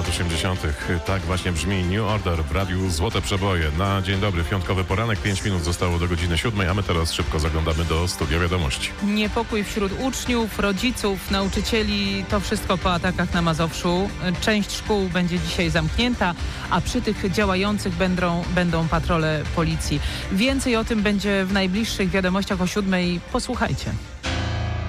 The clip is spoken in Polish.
lat 80. Tak właśnie brzmi New Order w radiu Złote Przeboje. Na dzień dobry, piątkowy poranek, 5 minut zostało do godziny 7, a my teraz szybko zaglądamy do studia wiadomości. Niepokój wśród uczniów, rodziców, nauczycieli, to wszystko po atakach na Mazowszu. Część szkół będzie dzisiaj zamknięta, a przy tych działających będą patrole policji. Więcej o tym będzie w najbliższych wiadomościach o 7. Posłuchajcie.